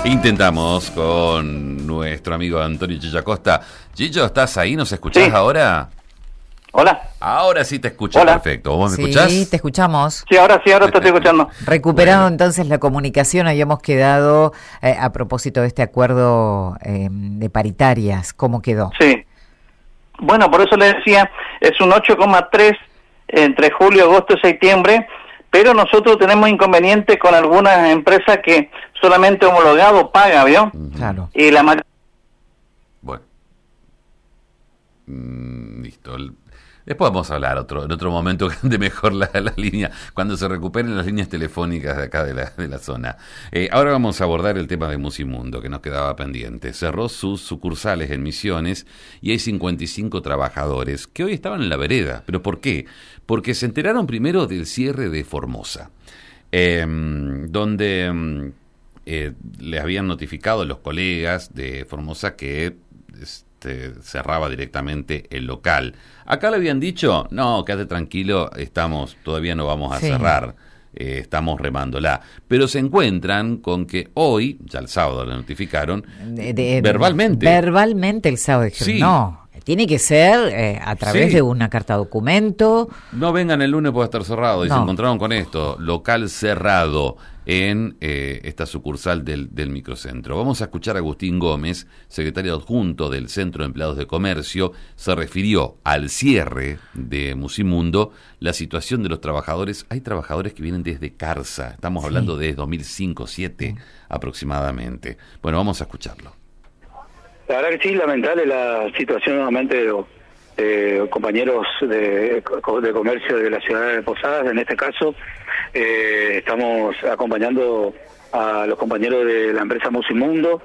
Intentamos con nuestro amigo Antonio Chicho Acosta. Chicho, ¿estás ahí? ¿Nos escuchás ahora? Hola. Ahora sí te escucho. Hola. Perfecto. ¿Vos me escuchás? Sí, te escuchamos. Sí, ahora te estoy escuchando. Recuperando entonces la comunicación, habíamos quedado a propósito de este acuerdo de paritarias. ¿Cómo quedó? Sí. Bueno, por eso le decía, es un 8,3 entre julio, agosto y septiembre, pero nosotros tenemos inconvenientes con algunas empresas que solamente homologado paga, ¿vio? Claro. Y la mayoría... Bueno. Listo. Después vamos a hablar en otro momento de mejor la línea, cuando se recuperen las líneas telefónicas de acá de la zona. Ahora vamos a abordar el tema de Musimundo, que nos quedaba pendiente. Cerró sus sucursales en Misiones y hay 55 trabajadores que hoy estaban en la vereda. ¿Pero por qué? Porque se enteraron primero del cierre de Formosa, donde le habían notificado a los colegas de Formosa que cerraba directamente el local. Acá le habían dicho, no, quédate tranquilo, todavía no vamos a cerrar, estamos remándola. Pero se encuentran con que hoy, ya el sábado le notificaron, verbalmente. Verbalmente el sábado dijeron, Sí. No, tiene que ser a través de una carta documento. No vengan el lunes, puede estar cerrado. Y No. se encontraron con esto, local cerrado en esta sucursal del microcentro. Vamos a escuchar a Agustín Gómez, secretario adjunto del Centro de Empleados de Comercio. Se refirió al cierre de Musimundo, la situación de los trabajadores. Hay trabajadores que vienen desde Carsa, estamos hablando de 2005-2007 aproximadamente. Bueno, vamos a escucharlo. La verdad que sí, lamentable la situación nuevamente de los compañeros de comercio de la ciudad de Posadas. En este caso, estamos acompañando a los compañeros de la empresa Musimundo,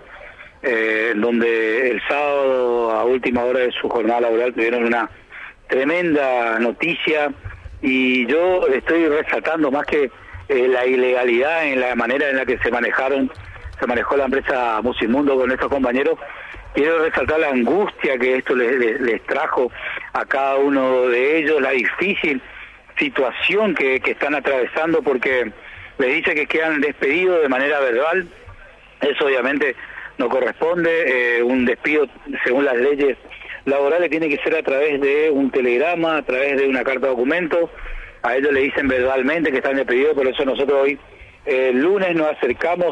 donde el sábado, a última hora de su jornada laboral, tuvieron una tremenda noticia, y yo estoy resaltando más que la ilegalidad en la manera en la que se manejó la empresa Musimundo con estos compañeros. Quiero resaltar la angustia que esto les trajo a cada uno de ellos, la difícil situación que están atravesando, porque les dice que quedan despedidos de manera verbal. Eso obviamente no corresponde. Un despido, según las leyes laborales, tiene que ser a través de un telegrama, a través de una carta documento. A ellos le dicen verbalmente que están despedidos. Por eso nosotros hoy, el lunes, nos acercamos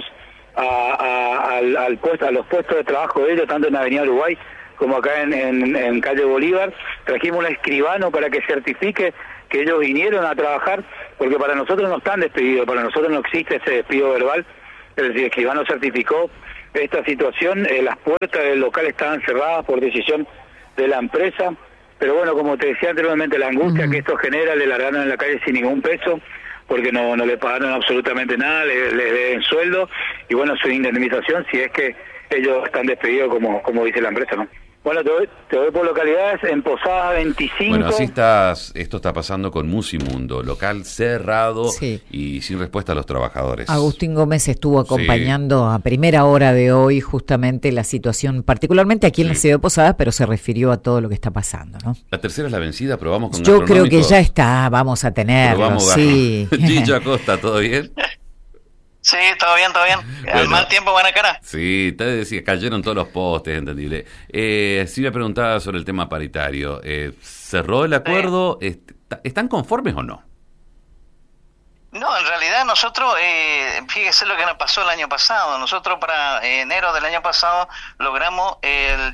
a los puestos de trabajo de ellos, tanto en Avenida Uruguay como acá en Calle Bolívar. Trajimos un escribano para que certifique que ellos vinieron a trabajar, porque para nosotros no están despedidos, para nosotros no existe ese despido verbal. El escribano certificó esta situación. Las puertas del local estaban cerradas por decisión de la empresa, pero bueno, como te decía anteriormente, la angustia que esto genera, le largaron en la calle sin ningún peso, porque no le pagaron absolutamente nada, le deben sueldo, y bueno, su indemnización si es que ellos están despedidos como dice la empresa, ¿no? Bueno, te doy por localidades. En Posada 25... Bueno, esto está pasando con Musimundo, local cerrado y sin respuesta a los trabajadores. Agustín Gómez estuvo acompañando a primera hora de hoy justamente la situación, particularmente aquí en la ciudad de Posadas, pero se refirió a todo lo que está pasando, ¿no? La tercera es la vencida, pero vamos con Yo creo que ya está, vamos a tenerlo, sí. Chicho Acosta, ¿todo bien? Sí, todo bien, todo bien. Bueno, al mal tiempo, buena cara. Sí, te decía, cayeron todos los postes, entendible. Sí me preguntaba sobre el tema paritario. ¿Cerró el acuerdo? ¿Están conformes o no? No, en realidad nosotros, fíjese lo que nos pasó el año pasado. Nosotros para enero del año pasado logramos el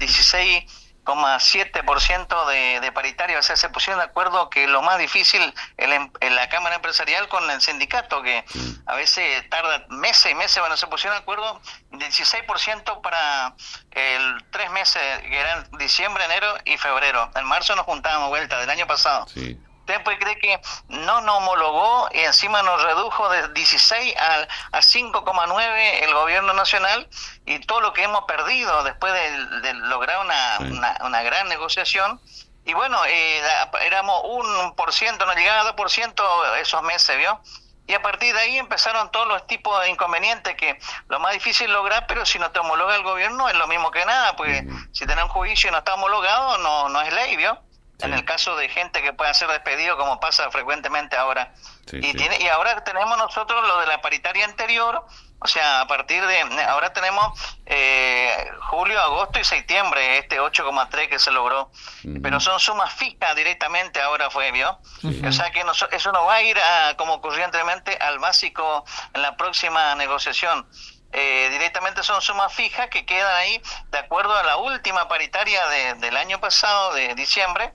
16,7% de paritario. O sea, se pusieron de acuerdo que lo más difícil en la Cámara Empresarial con el sindicato, que a veces tarda meses y meses. Bueno, se pusieron de acuerdo 16% para 3 meses, que eran diciembre, enero y febrero. En marzo nos juntábamos vuelta del año pasado. Sí. Usted puede creer que no nos homologó y encima nos redujo de 16 a 5,9 el gobierno nacional, y todo lo que hemos perdido después de lograr una gran negociación. Y bueno, éramos 1%, no llegaba a 2% esos meses, ¿vio? Y a partir de ahí empezaron todos los tipos de inconvenientes, que lo más difícil es lograr, pero si no te homologa el gobierno es lo mismo que nada, porque si tenés un juicio y no está homologado, no es ley, ¿vio? Sí. En el caso de gente que pueda ser despedido, como pasa frecuentemente ahora. Y ahora tenemos nosotros lo de la paritaria anterior, O sea, a partir de ahora tenemos julio, agosto y septiembre, este 8,3 que se logró, pero son sumas fijas directamente ahora ¿vio? O sea que eso no va a ir como ocurrió anteriormente al básico en la próxima negociación. Directamente son sumas fijas que quedan ahí de acuerdo a la última paritaria del año pasado, de diciembre.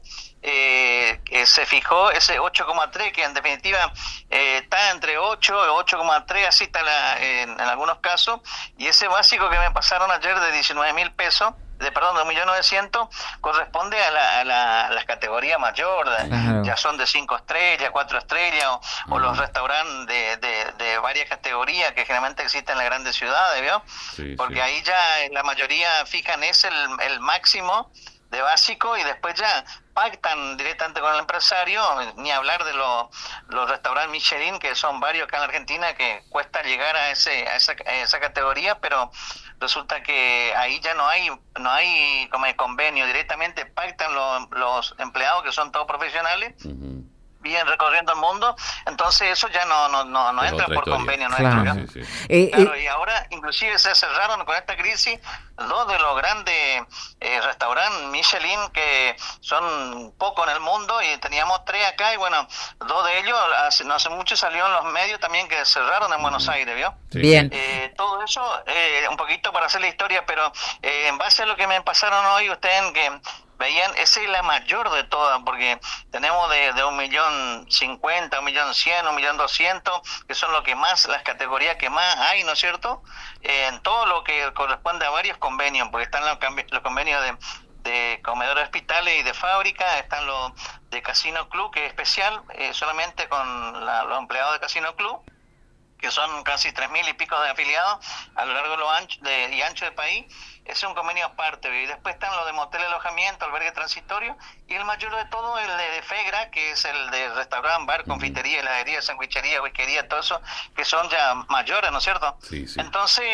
Se fijó ese 8,3 que en definitiva está entre 8 y 8,3, así está en algunos casos, y ese básico que me pasaron ayer de 19.000 pesos, de 1.900.000, corresponde a la categoría mayor, ya son de 5 estrellas, 4 estrellas, o los restaurantes de varias categorías que generalmente existen en las grandes ciudades, ¿vio? Sí, porque ahí ya la mayoría fijan el máximo de básico y después ya pactan directamente con el empresario, ni hablar de los restaurantes Michelin, que son varios acá en la Argentina, que cuesta llegar a esa categoría, pero resulta que ahí ya no hay como el convenio, directamente pactan los empleados, que son todos profesionales, bien recorriendo el mundo, entonces eso ya no entra por convenio nuestro. Claro. Claro, y ahora inclusive se cerraron con esta crisis 2 de los grandes restaurantes Michelin, que son pocos en el mundo, y teníamos 3 acá, y bueno, 2 de ellos no hace mucho salió en los medios también que cerraron en Buenos Aires, ¿vio? Sí. Bien. Todo eso, un poquito para hacer la historia, pero en base a lo que me pasaron hoy, ustedes que veían, esa es la mayor de todas, porque tenemos de 1.050.000, 1.100.000, 1.200.000, que son lo que más, las categorías que más hay, ¿no es cierto? En todo lo que corresponde a varios convenios, porque están los convenios de comedores hospitales y de fábrica, están los de Casino Club, que es especial, solamente con los empleados de Casino Club, que son casi 3.000 y pico de afiliados a lo largo y ancho del país. Es un convenio aparte, y después están los de motel, alojamiento, albergue transitorio, y el mayor de todo el de FEGRA, que es el de restaurante, bar, confitería, heladería, sandwichería, whiskería, todo eso, que son ya mayores, ¿no es cierto? Sí. Entonces,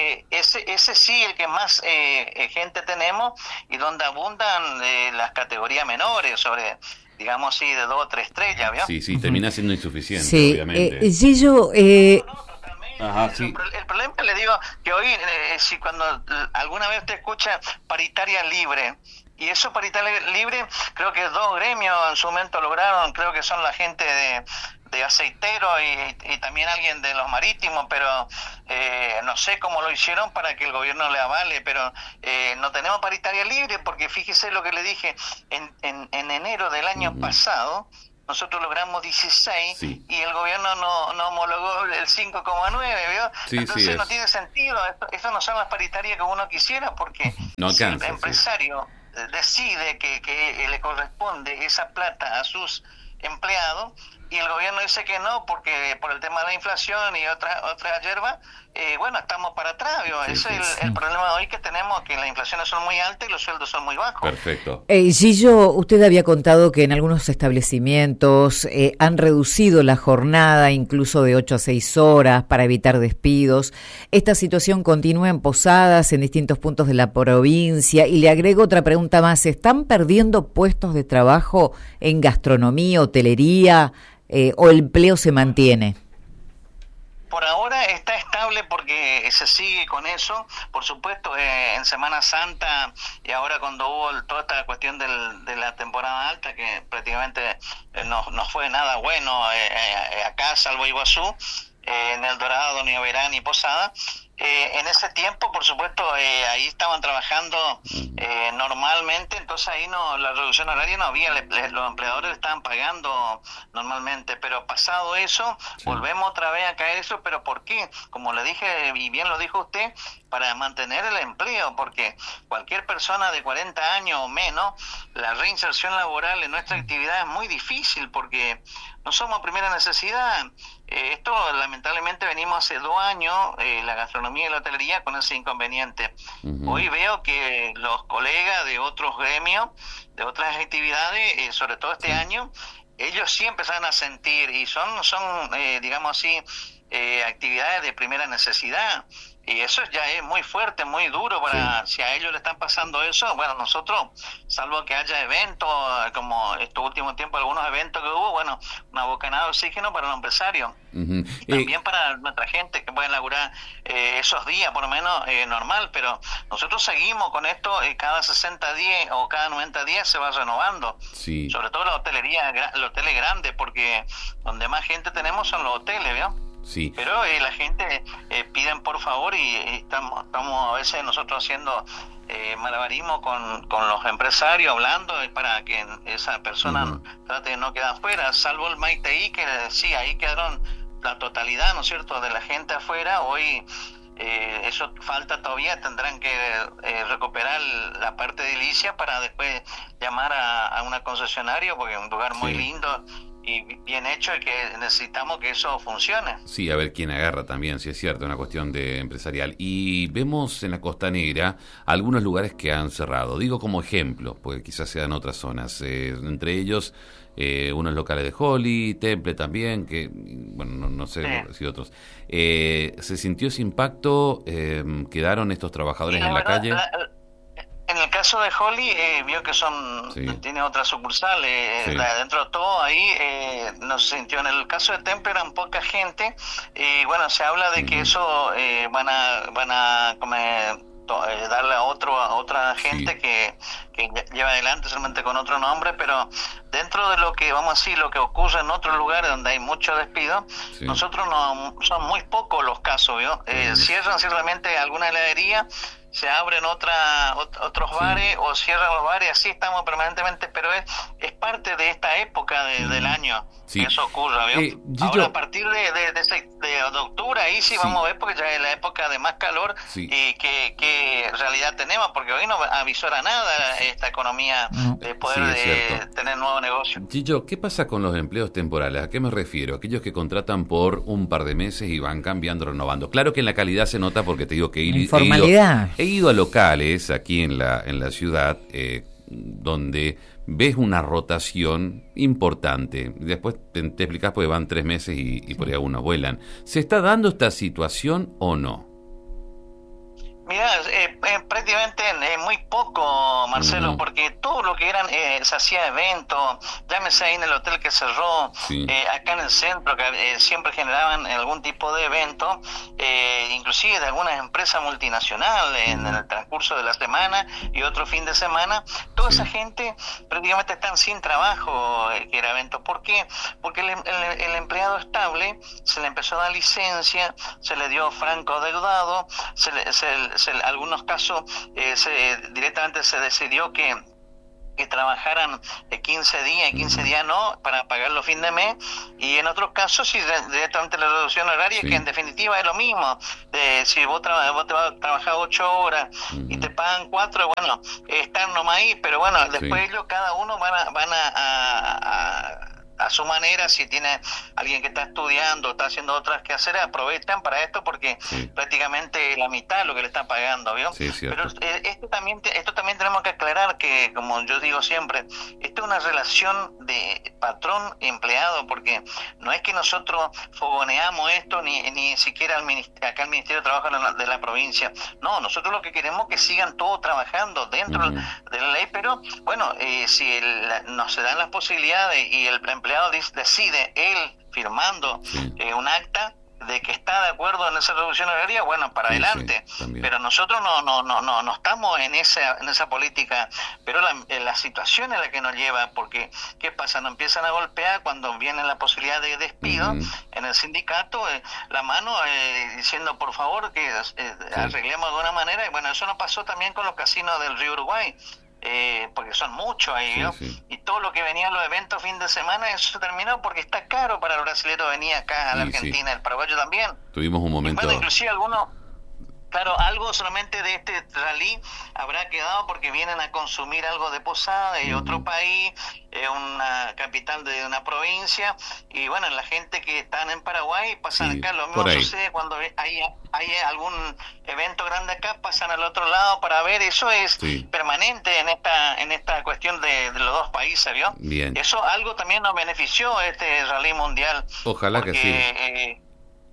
ese sí, el que más gente tenemos, y donde abundan las categorías menores, sobre, digamos así, de 2 o 3 estrellas, ¿vio? Sí, termina siendo insuficiente, sí, obviamente. Gillo, Ajá, sí. El problema, le digo, que hoy, si cuando alguna vez usted escucha paritaria libre, y eso paritaria libre, creo que 2 gremios en su momento lograron, creo que son la gente de aceitero y también alguien de los marítimos, pero no sé cómo lo hicieron para que el gobierno le avale, pero no tenemos paritaria libre, porque fíjese lo que le dije, en enero del año pasado, nosotros logramos 16 y el gobierno no homologó el 5,9, ¿vio? Entonces no tiene sentido, eso no son las paritarias que uno quisiera, porque no alcanza, si el empresario decide que le corresponde esa plata a sus empleados, y el gobierno dice que no, porque por el tema de la inflación y otra hierba, bueno, estamos para atrás, ¿vio? Ese es el problema de hoy que tenemos, que las inflaciones son muy altas y los sueldos son muy bajos. Perfecto. Gillo, usted había contado que en algunos establecimientos han reducido la jornada incluso de 8 a 6 horas para evitar despidos. Esta situación continúa en Posadas, en distintos puntos de la provincia, y le agrego otra pregunta más. ¿Se están perdiendo puestos de trabajo en gastronomía, hotelería, o el empleo se mantiene? Por ahora está estable porque se sigue con eso. Por supuesto, en Semana Santa y ahora cuando hubo toda esta cuestión de la temporada alta, que prácticamente no fue nada bueno acá, salvo Iguazú, en El Dorado, ni Oberán y Posada. En ese tiempo, por supuesto, ahí estaban trabajando normalmente, entonces ahí la reducción horaria no había, los empleadores estaban pagando normalmente, pero pasado eso, volvemos otra vez a caer eso. ¿Pero por qué? Como le dije, y bien lo dijo usted, para mantener el empleo, porque cualquier persona de 40 años o menos, la reinserción laboral en nuestra actividad es muy difícil, porque no somos primera necesidad. Esto lamentablemente venimos hace 2 años, la gastronomía y la hotelería, con ese inconveniente. Hoy veo que los colegas de otros gremios, de otras actividades, sobre todo este año, ellos sí empezaron a sentir, y son digamos así, actividades de primera necesidad. Y eso ya es muy fuerte, muy duro para, si a ellos le están pasando eso, bueno, nosotros, salvo que haya eventos, como estos últimos tiempos, algunos eventos que hubo, bueno, una bocanada de oxígeno para los empresarios. Uh-huh. Y también para nuestra gente que puede laburar esos días, por lo menos normal, pero nosotros seguimos con esto, cada 60 días o cada 90 días se va renovando. Sí. Sobre todo la hotelería, los hoteles grandes, porque donde más gente tenemos son los hoteles, ¿vio? Sí. Pero la gente piden por favor y estamos a veces nosotros haciendo malabarismo con los empresarios, hablando para que esa persona trate de no quedar afuera, salvo el Maitei, que sí, ahí quedaron la totalidad, ¿no es cierto?, de la gente afuera. Hoy eso falta todavía, tendrán que recuperar la parte de edilicia para después llamar a una concesionaria, porque es un lugar muy lindo y bien hecho, y que necesitamos que eso funcione. Sí, a ver quién agarra también, si es cierto, una cuestión de empresarial. Y vemos en la Costanera algunos lugares que han cerrado. Digo como ejemplo, porque quizás sean otras zonas. Entre ellos, unos locales de Holly, Temple también, que, bueno, no sé si otros. ¿Se sintió ese impacto? ¿Quedaron estos trabajadores en la calle? En el caso de Holly, vio que tiene otra sucursal, dentro de todo ahí no se sintió. En el caso de Temple eran poca gente, y bueno, se habla de que eso van a darle a otra gente que lleva adelante solamente con otro nombre, pero dentro de lo que, vamos a decir, lo que ocurre en otros lugares donde hay mucho despido, nosotros no, son muy pocos los casos, ¿vio? Cierran ciertamente alguna heladería, se abren otros bares o cierran los bares, así estamos permanentemente, pero es parte de esta época del año que eso ocurra, ¿vio? Ahora a partir de octubre ahí vamos a ver, porque ya es la época de más calor y que realidad tenemos, porque hoy no avisora nada esta economía de poder tener nuevo negocio. Gillo, ¿qué pasa con los empleos temporales? ¿A qué me refiero? Aquellos que contratan por un par de meses y van cambiando, renovando. Claro que en la calidad se nota, porque te digo que he ido a locales aquí en la ciudad donde ves una rotación importante. Después te explicás, porque van 3 meses y por ahí algunos vuelan. ¿Se está dando esta situación o no? Mirá, prácticamente muy poco, Marcelo, porque todo lo que eran, se hacía eventos, llámese ahí en el hotel que cerró, acá en el centro, que siempre generaban algún tipo de evento, inclusive de algunas empresas multinacionales en el transcurso de la semana y otro fin de semana, toda esa gente prácticamente están sin trabajo, que era evento. ¿Por qué? Porque el empleado estable se le empezó a dar licencia, se le dio franco deudado, algunos casos directamente se decidió que trabajaran 15 días y 15 días no, para pagar los fin de mes, y en otros casos directamente la reducción horaria, que en definitiva es lo mismo. Si vos te vas a trabajar 8 horas y te pagan 4, bueno, están nomás ahí, pero bueno, después ellos cada uno van a su manera. Si tiene alguien que está estudiando, está haciendo otras que hacer, aprovechan para esto, porque prácticamente la mitad de lo que le están pagando, ¿vio? Pero esto también tenemos que aclarar que, como yo digo siempre, esto es una relación de patrón-empleado, porque no es que nosotros fogoneamos esto, ni siquiera acá el Ministerio de Trabajo de la provincia. No, nosotros lo que queremos es que sigan todos trabajando dentro de la ley, pero bueno, si no se dan las posibilidades y el empleado decide él firmando un acta de que está de acuerdo en esa reducción horaria, bueno, para adelante. Pero nosotros no estamos en esa política, pero la situación es la que nos lleva, porque ¿qué pasa? Nos empiezan a golpear cuando viene la posibilidad de despido en el sindicato, la mano diciendo por favor que arreglemos de una manera. Y bueno, eso nos pasó también con los casinos del Río Uruguay, porque son muchos ahí, ¿no? Y todo lo que venía a los eventos fin de semana, eso se terminó porque está caro para el brasilero venir acá a la Argentina, el paraguayo también. Tuvimos un momento... Bueno, inclusive algunos... Claro, algo solamente de este rally habrá quedado porque vienen a consumir algo de Posada, de otro país, una capital de una provincia, y bueno, la gente que están en Paraguay pasan acá. Lo mismo sucede cuando hay algún evento grande acá, pasan al otro lado para ver. Eso es permanente en esta cuestión de los dos países, ¿vio? Bien. Eso algo también nos benefició este rally mundial. Ojalá porque, que sí.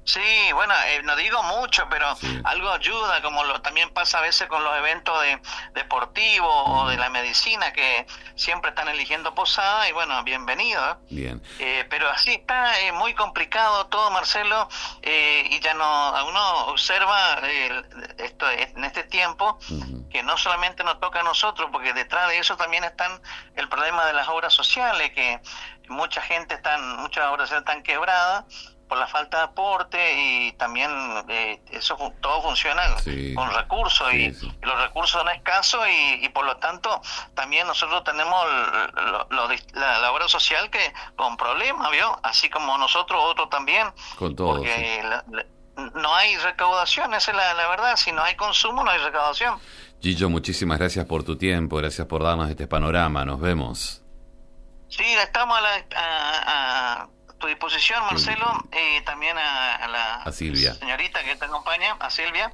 Sí, bueno, no digo mucho, pero Sí. algo ayuda, como también pasa a veces con los eventos deportivos o de la medicina, que siempre están eligiendo posada, y bueno, bienvenido. Bien. Pero así está muy complicado todo, Marcelo, y ya no, uno observa esto en este tiempo, que no solamente nos toca a nosotros, porque detrás de eso también están el problema de las obras sociales, que muchas obras sociales están quebradas por la falta de aporte, y también todo funciona Sí. con recursos, Sí, y sí. los recursos son escasos, y por lo tanto también nosotros tenemos la obra social que con problemas, ¿vio? Así como nosotros, otros también, Con todo, porque no hay recaudación, esa es la verdad. Si no hay consumo, no hay recaudación. Gillo, muchísimas gracias por tu tiempo, gracias por darnos este panorama, nos vemos. Sí, estamos a tu disposición, Marcelo, y también a Silvia, señorita que te acompaña, a Silvia,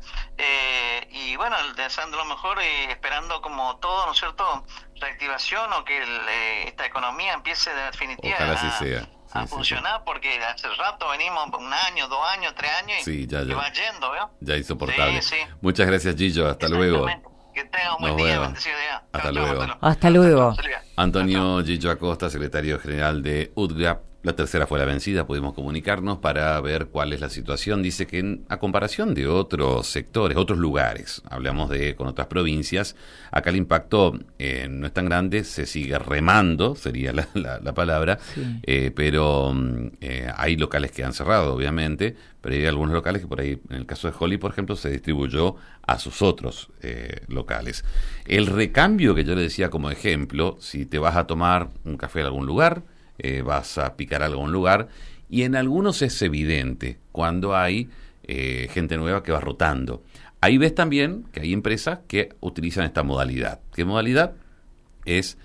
y bueno, deseando lo mejor y esperando, como todo, ¿no es cierto?, reactivación, o que esta economía empiece de definitiva ojalá así sea. a funcionar, porque hace rato venimos 1 año, 2 años, 3 años, y ya va yendo, ¿veo? Ya insoportable. Sí. Muchas gracias, Gillo, hasta luego. Que tenga un buen Nos día, vemos. bendecido día. Hasta Chao, luego. Marcelo. Hasta luego. Silvia. Antonio Gillo Acosta, secretario general de UTGRAP. La tercera fue la vencida, pudimos comunicarnos para ver cuál es la situación. Dice que a comparación de otros sectores, otros lugares, hablamos con otras provincias, acá el impacto no es tan grande, se sigue remando, sería la palabra, Sí. pero hay locales que han cerrado, obviamente, pero hay algunos locales que por ahí, en el caso de Holly, por ejemplo, se distribuyó a sus otros locales. El recambio que yo le decía como ejemplo, si te vas a tomar un café en algún lugar, vas a picar algo en un lugar, y en algunos es evidente cuando hay gente nueva que va rotando. Ahí ves también que hay empresas que utilizan esta modalidad. ¿Qué modalidad? Es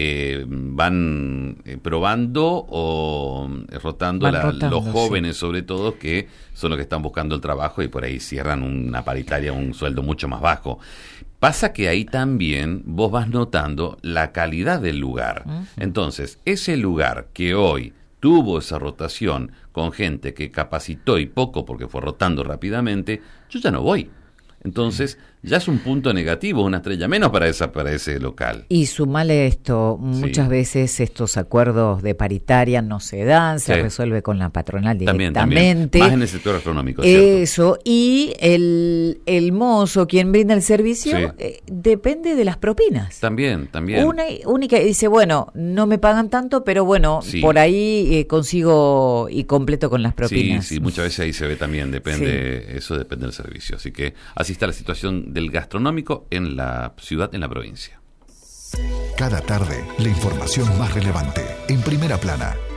van probando o rotando, los jóvenes, sí, sobre todo, que son los que están buscando el trabajo y por ahí cierran una paritaria, un sueldo mucho más bajo. Pasa que ahí también vos vas notando la calidad del lugar. Entonces, ese lugar que hoy tuvo esa rotación con gente que capacitó y poco porque fue rotando rápidamente, yo ya no voy. Entonces, ya es un punto negativo, una estrella menos para ese local. Y sumale esto, muchas Sí. veces estos acuerdos de paritaria no se dan, se Sí. resuelve con la patronal También. directamente. Más en el sector gastronómico, ¿cierto? Eso, y el mozo, quien brinda el servicio, Sí. depende de las propinas. También. Una única, dice, bueno, no me pagan tanto, pero bueno, Sí. por ahí consigo y completo con las propinas. Sí, muchas veces ahí se ve también, eso depende del servicio. Así que así está la situación del gastronómico en la ciudad, en la provincia. Cada tarde, la información más relevante, en Primera Plana.